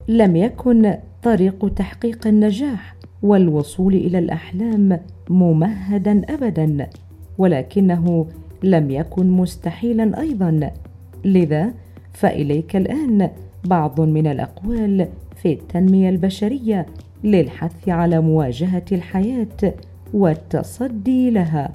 لم يكن طريق تحقيق النجاح والوصول إلى الأحلام ممهدا أبدا، ولكنه لم يكن مستحيلا أيضا. لذا فإليك الآن بعض من الأقوال في التنمية البشرية للحث على مواجهة الحياة والتصدي لها.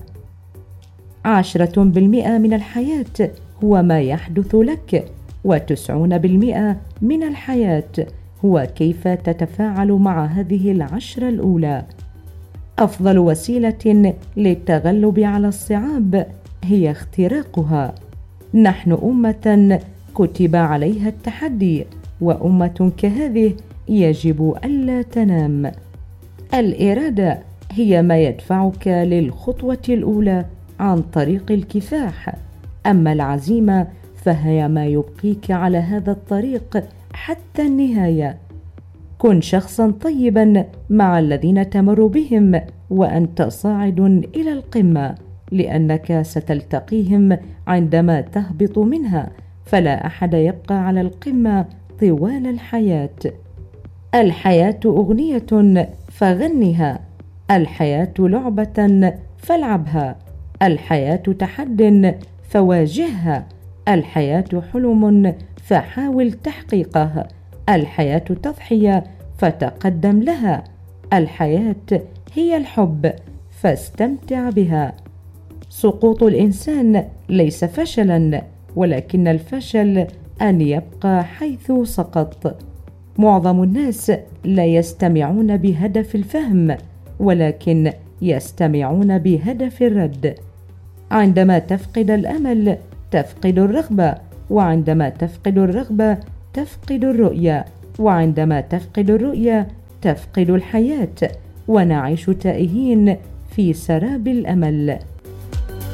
10% من الحياة هو ما يحدث لك، و90% من الحياة هو كيف تتفاعل مع هذه 10 الأولى. أفضل وسيلة للتغلب على الصعاب هي اختراقها. نحن أمة كتب عليها التحدي، وأمة كهذه يجب ألا تنام. الإرادة هي ما يدفعك للخطوة الأولى عن طريق الكفاح، أما العزيمة فهي ما يبقيك على هذا الطريق حتى النهاية. كن شخصا طيبا مع الذين تمر بهم وأنت صاعد إلى القمة، لأنك ستلتقيهم عندما تهبط منها، فلا أحد يبقى على القمة طوال الحياة. الحياة أغنية فغنها، الحياة لعبة فالعبها، الحياة تحد فواجهها، الحياة حلم فحاول تحقيقه، الحياة تضحية فتقدم لها، الحياة هي الحب فاستمتع بها. سقوط الإنسان ليس فشلا، ولكن الفشل أن يبقى حيث سقط. معظم الناس لا يستمعون بهدف الفهم، ولكن يستمعون بهدف الرد. عندما تفقد الأمل تفقد الرغبة، وعندما تفقد الرغبة تفقد الرؤية، وعندما تفقد الرؤية تفقد الحياة، ونعيش تائهين في سراب الأمل.